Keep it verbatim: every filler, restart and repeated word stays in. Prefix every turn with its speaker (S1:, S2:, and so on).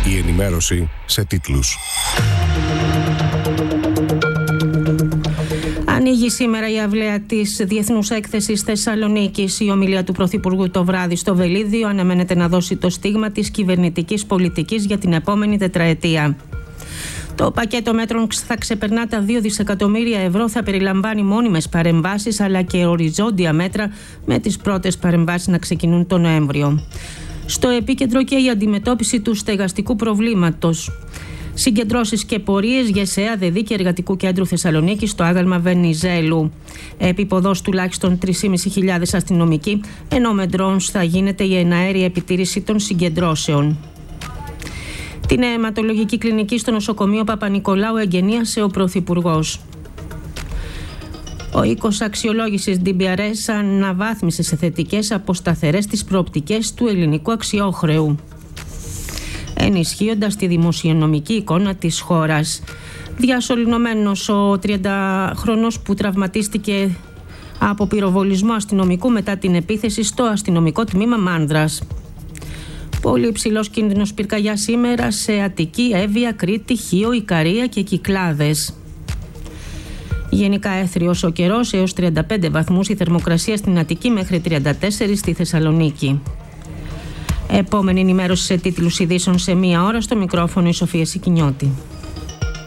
S1: Η ενημέρωση σε τίτλους.
S2: Ανοίγει σήμερα η αυλαία της Διεθνούς Έκθεσης Θεσσαλονίκης. Η ομιλία του Πρωθυπουργού το βράδυ στο Βελίδιο αναμένεται να δώσει το στίγμα της κυβερνητικής πολιτικής για την επόμενη τετραετία. Το πακέτο μέτρων θα ξεπερνά τα δύο δισεκατομμύρια ευρώ, θα περιλαμβάνει μόνιμες παρεμβάσεις αλλά και οριζόντια μέτρα, με τις πρώτες παρεμβάσεις να ξεκινούν τον Νοέμβριο. Στο επίκεντρο και η αντιμετώπιση του στεγαστικού προβλήματος. Συγκεντρώσεις και πορείες ΓΕΣΕΑ, ΔΕΔΗ και Εργατικού Κέντρου Θεσσαλονίκης στο άγαλμα Βενιζέλου. Επίποδος τουλάχιστον τρεις χιλιάδες πεντακόσιοι αστυνομικοί, ενώ με ντρόουν θα γίνεται η εναέρια επιτήρηση των συγκεντρώσεων. Την αιματολογική κλινική στο νοσοκομείο Παπα-Νικολάου εγγενίασε ο Πρωθυπουργός. Ο οίκος αξιολόγησης ντι μπι αρ ες αναβάθμισε σε θετικές από σταθερές τις προοπτικές του ελληνικού αξιόχρεου, ενισχύοντας τη δημοσιονομική εικόνα της χώρας. Διασωληνωμένος ο τριαντάχρονος που τραυματίστηκε από πυροβολισμό αστυνομικού μετά την επίθεση στο αστυνομικό τμήμα Μάνδρας. Πολύ υψηλός κίνδυνος πυρκαγιά σήμερα σε Αττική, Εύβοια, Κρήτη, Χίο, Ικαρία και Κυκλάδες. Γενικά έθριος ο καιρός, έως τριάντα πέντε βαθμούς η θερμοκρασία στην Αττική, μέχρι τριάντα τέσσερα στη Θεσσαλονίκη. Επόμενη ενημέρωση σε τίτλους ειδήσεων σε μία ώρα, στο μικρόφωνο η Σοφία Σικινιώτη.